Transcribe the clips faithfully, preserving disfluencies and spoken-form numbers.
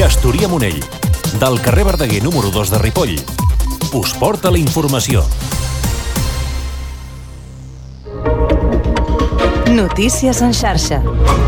Estoria-Monell, del carrer Verdaguer número dos de Ripoll. Us porta la informació. Notícies en xarxa.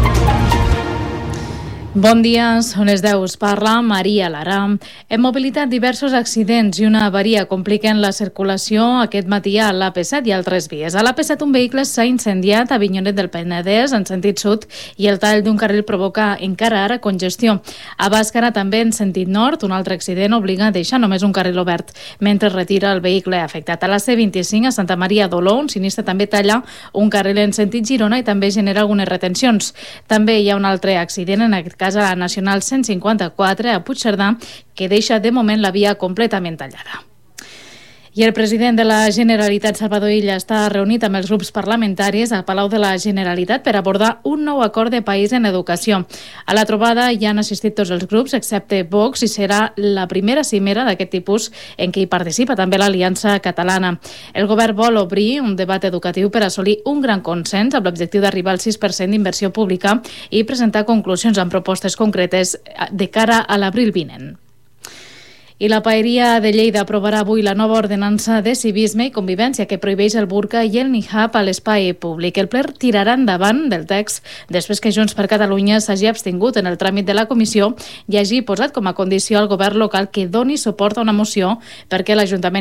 Bon dia, són les deu. Us parla Maria Lara. Hem mobilitat diversos accidents i una avaria compliquen la circulació aquest matí a l'A P set i altres vies. A l'A P set un vehicle s'ha incendiat a Avinyonet del Penedès en sentit sud i el tall d'un carril provoca encara ara congestió. A Bàscara també en sentit nord un altre accident obliga a deixar només un carril obert mentre retira el vehicle afectat. A la C vint-i-cinc a Santa Maria d'Oló un sinistre també talla un carril en sentit Girona i també genera algunes retencions. També hi ha un altre accident en aquest cas a la Nacional cent cinquanta-quatre a Puigcerdà, que deixa de moment la via completament tallada. I el president de la Generalitat, Salvador Illa, està reunit amb els grups parlamentaris a Palau de la Generalitat per abordar un nou acord de país en educació. A la trobada hi han assistit tots els grups, excepte Vox, i serà la primera cimera d'aquest tipus en què hi participa també l'Aliança Catalana. El govern vol obrir un debat educatiu per assolir un gran consens amb l'objectiu d'arribar al sis per cent d'inversió pública i presentar conclusions amb propostes concretes de cara a l'abril vinent. I la Paeria de Lleida aprovarà avui la nova ordenança de civisme i convivència que prohibeix el burca i el nihab a l'espai públic. El ple tirarà endavant del text després que Junts per Catalunya s'hagi abstingut en el tràmit de la comissió i hagi posat com a condició al govern local que doni suport a una moció perquè l'Ajuntament